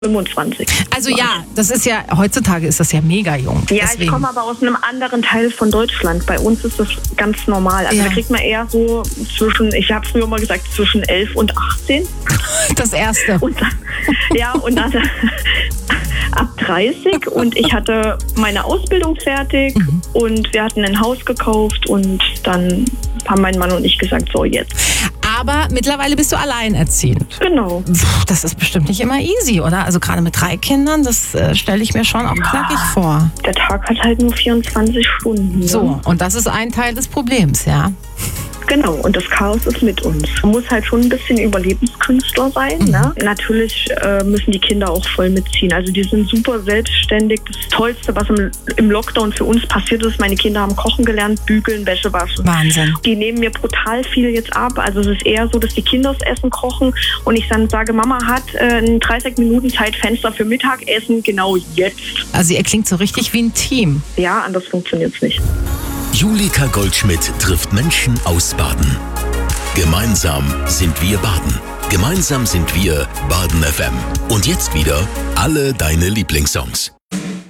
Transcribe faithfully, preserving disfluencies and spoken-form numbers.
fünfundzwanzig. Also ja, das ist ja, heutzutage ist das ja mega jung. Ja, Deswegen. ich komme aber aus einem anderen Teil von Deutschland. Bei uns ist das ganz normal. Also Ja. da kriegt man eher so zwischen, ich habe früher mal gesagt, zwischen elf und achtzehn. Das Erste. Und dann, ja, und dann ab dreißig. Und ich hatte meine Ausbildung fertig Mhm. und wir hatten ein Haus gekauft und dann haben mein Mann und ich gesagt, so jetzt. Aber mittlerweile bist du alleinerziehend. Genau. Puh, das ist bestimmt nicht immer easy, oder? Also gerade mit drei Kindern, das äh, stelle ich mir schon auch knackig vor. Der Tag hat halt nur vierundzwanzig Stunden. Ne? So, und das ist ein Teil des Problems, ja? Genau, und das Chaos ist mit uns. Man muss halt schon ein bisschen Überlebenskünstler sein. Mhm. Ne? Natürlich äh, müssen die Kinder auch voll mitziehen. Also die sind super selbstständig. Das Tollste, was im, im Lockdown für uns passiert ist, meine Kinder haben kochen gelernt, bügeln, Wäsche waschen. Wahnsinn. Die nehmen mir brutal viel jetzt ab. Also es ist eher so, dass die Kinder das Essen kochen und ich dann sage, Mama hat äh, ein dreißig Minuten Zeitfenster für Mittagessen, genau jetzt. Also ihr klingt so richtig wie ein Team. Ja, anders funktioniert es nicht. Julika Goldschmidt trifft Menschen aus Baden. Gemeinsam sind wir Baden. Gemeinsam sind wir Baden F M. Und jetzt wieder alle deine Lieblingssongs.